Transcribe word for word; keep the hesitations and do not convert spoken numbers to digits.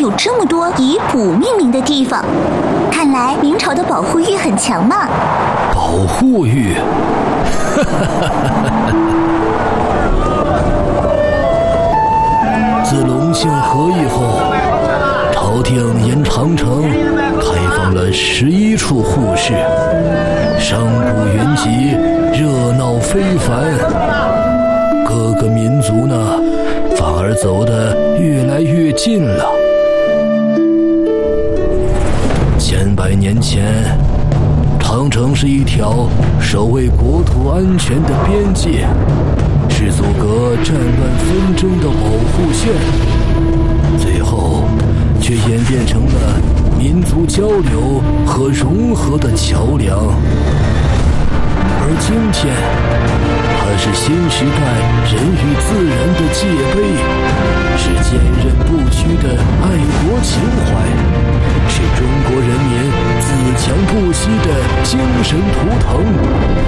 有这么多以古命名的地方，看来明朝的保护欲很强嘛。 保护欲？自隆庆和议后，朝廷沿长城开放了十一处护市，商贾云集，热闹非凡。各个民族呢，反而走得越来越近了。千百年前，长城是一条守卫国土安全的边界，是阻隔战乱纷争的保护线，最后却演变成了民族交流和融合的桥梁。而今天，它是新时代人与自然的界碑，是坚韧不屈的爱国情怀，是中国人民自强不息的精神图腾。